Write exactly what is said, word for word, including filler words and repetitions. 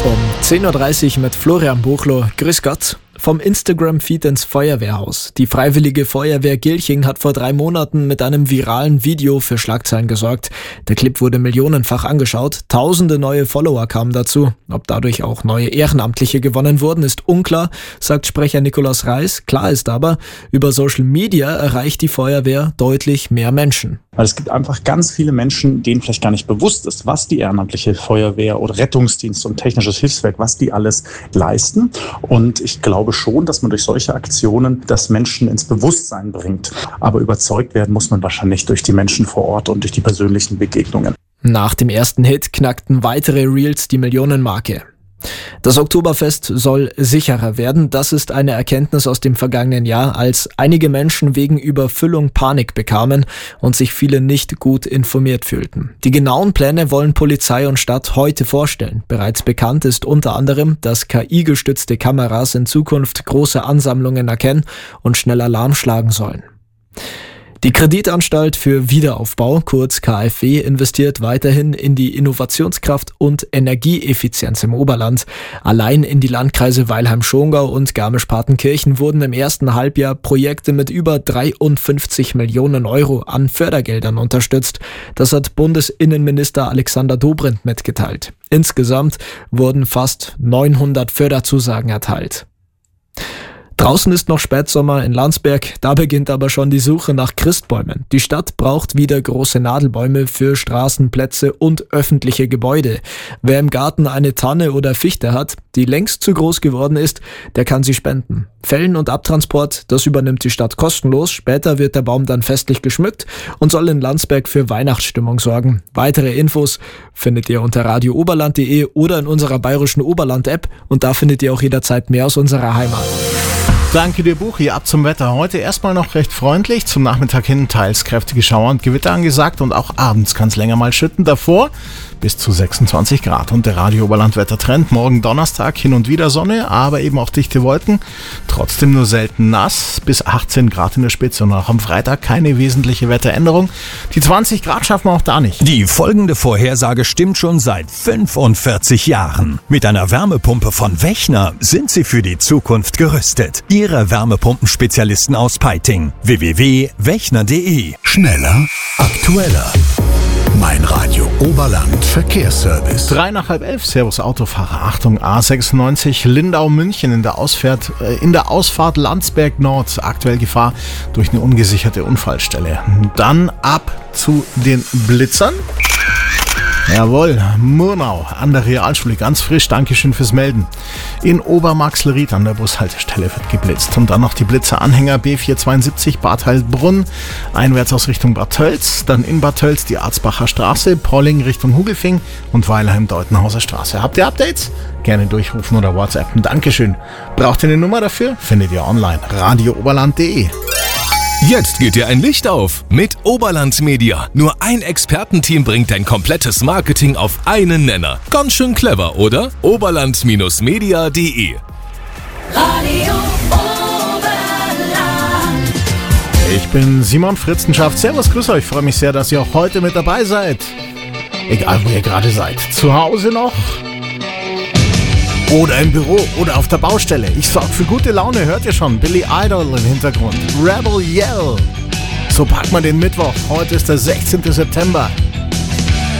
Um zehn Uhr dreißig mit Florian Buchloh. Grüß Gott. Vom Instagram-Feed ins Feuerwehrhaus. Die Freiwillige Feuerwehr Gilching hat vor drei Monaten mit einem viralen Video für Schlagzeilen gesorgt. Der Clip wurde millionenfach angeschaut. Tausende neue Follower kamen dazu. Ob dadurch auch neue Ehrenamtliche gewonnen wurden, ist unklar, sagt Sprecher Nikolaus Reis. Klar ist aber, über Social Media erreicht die Feuerwehr deutlich mehr Menschen. Weil es gibt einfach ganz viele Menschen, denen vielleicht gar nicht bewusst ist, was die ehrenamtliche Feuerwehr oder Rettungsdienst und technisches Hilfswerk, was die alles leisten. Und ich glaube schon, dass man durch solche Aktionen das Menschen ins Bewusstsein bringt. Aber überzeugt werden muss man wahrscheinlich durch die Menschen vor Ort und durch die persönlichen Begegnungen. Nach dem ersten Hit knackten weitere Reels die Millionenmarke. Das Oktoberfest soll sicherer werden. Das ist eine Erkenntnis aus dem vergangenen Jahr, als einige Menschen wegen Überfüllung Panik bekamen und sich viele nicht gut informiert fühlten. Die genauen Pläne wollen Polizei und Stadt heute vorstellen. Bereits bekannt ist unter anderem, dass K I-gestützte Kameras in Zukunft große Ansammlungen erkennen und schnell Alarm schlagen sollen. Die Kreditanstalt für Wiederaufbau, kurz K f W, investiert weiterhin in die Innovationskraft und Energieeffizienz im Oberland. Allein in die Landkreise Weilheim-Schongau und Garmisch-Partenkirchen wurden im ersten Halbjahr Projekte mit über dreiundfünfzig Millionen Euro an Fördergeldern unterstützt. Das hat Bundesinnenminister Alexander Dobrindt mitgeteilt. Insgesamt wurden fast neunhundert Förderzusagen erteilt. Draußen ist noch Spätsommer in Landsberg, da beginnt aber schon die Suche nach Christbäumen. Die Stadt braucht wieder große Nadelbäume für Straßen, Plätze und öffentliche Gebäude. Wer im Garten eine Tanne oder Fichte hat, die längst zu groß geworden ist, der kann sie spenden. Fällen und Abtransport, das übernimmt die Stadt kostenlos. Später wird der Baum dann festlich geschmückt und soll in Landsberg für Weihnachtsstimmung sorgen. Weitere Infos findet ihr unter radio oberland punkt de oder in unserer bayerischen Oberland-App, und da findet ihr auch jederzeit mehr aus unserer Heimat. Danke dir, Buchi. Ab zum Wetter. Heute erstmal noch recht freundlich. Zum Nachmittag hin teils kräftige Schauer und Gewitter angesagt und auch abends kann es länger mal schütten. Davor bis zu sechsundzwanzig Grad. Und der Radio Oberland Wettertrend. Morgen Donnerstag hin und wieder Sonne, aber eben auch dichte Wolken. Trotzdem nur selten nass. Bis achtzehn Grad in der Spitze. Und auch am Freitag keine wesentliche Wetteränderung. Die zwanzig Grad schaffen wir auch da nicht. Die folgende Vorhersage stimmt schon seit fünfundvierzig Jahren. Mit einer Wärmepumpe von Wechner sind Sie für die Zukunft gerüstet. Ihre Wärmepumpenspezialisten aus Peiting. w w w punkt wechner punkt de. Schneller, aktueller. Mein Radio Oberland Verkehrsservice. Drei nach halb elf. Servus Autofahrer. Achtung, A sechsundneunzig Lindau-München in der Ausfahrt, äh, in der Ausfahrt Landsberg Nord. Aktuell Gefahr durch eine ungesicherte Unfallstelle. Dann ab zu den Blitzern. Jawohl, Murnau an der Realschule, ganz frisch, Dankeschön fürs Melden. In Obermaxleried an der Bushaltestelle wird geblitzt. Und dann noch die Blitzeranhänger B vierhundertzweiundsiebzig Bad Heilbrunn, einwärts aus Richtung Bad Tölz, dann in Bad Tölz die Arzbacher Straße, Polling Richtung Hugelfing und Weilheim-Deutenhauser Straße. Habt ihr Updates? Gerne durchrufen oder WhatsAppen. Dankeschön. Braucht ihr eine Nummer dafür? Findet ihr online. radio oberland punkt de. Jetzt geht dir ein Licht auf mit Oberland Media. Nur ein Expertenteam bringt dein komplettes Marketing auf einen Nenner. Ganz schön clever, oder? oberland Media punkt de. Radio Oberland. Ich bin Simon Fritzenschaft. Servus, grüß euch. Ich freue mich sehr, dass ihr auch heute mit dabei seid. Egal, wo ihr gerade seid. Zu Hause noch? Oder im Büro oder auf der Baustelle. Ich sorge für gute Laune, hört ihr schon. Billy Idol im Hintergrund. Rebel Yell. So packt man den Mittwoch. Heute ist der sechzehnten September.